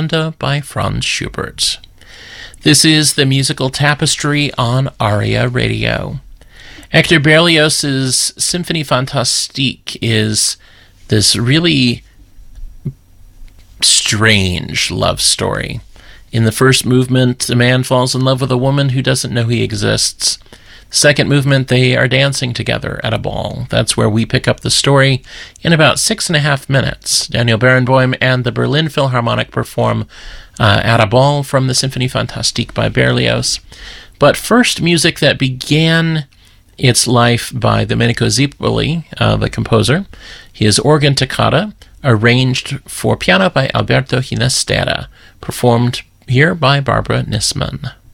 Rondo by Franz Schubert. This is the Musical Tapestry on ARIA Radio. Hector Berlioz's Symphonie Fantastique is this really strange love story. In the first movement, the man falls in love with a woman who doesn't know he exists. Second movement, they are dancing together at a ball. That's where we pick up the story in about 6.5 minutes. Daniel Barenboim and the Berlin Philharmonic perform at a ball from the Symphonie Fantastique by Berlioz. But first, music that began its life by Domenico Zipoli, the composer. His organ toccata, arranged for piano by Alberto Ginastera, performed here by Barbara Nisman.